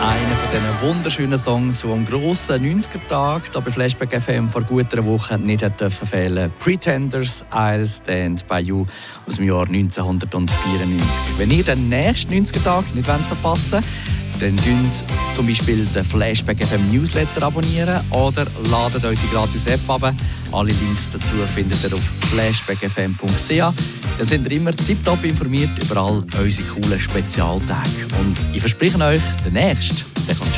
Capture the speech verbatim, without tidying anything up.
Einer von diesen wunderschönen Songs, die am grossen neunziger-Tag hier bei Flashback F M vor gut einer Woche nicht dürfen fehlen. Pretenders, I'll Stand By You aus dem Jahr neunzehnhundertvierundneunzig. Wenn ihr den nächsten neunziger-Tag nicht verpassen wollt, dann abonniert zum Beispiel den Flashback F M Newsletter abonnieren oder ladet unsere gratis App ab. Alle Links dazu findet ihr auf flashback f m punkt c h. Dann sind ihr immer tiptop informiert über all unsere coolen Spezialtage. Und ich verspreche euch, der nächste, der kommt schon.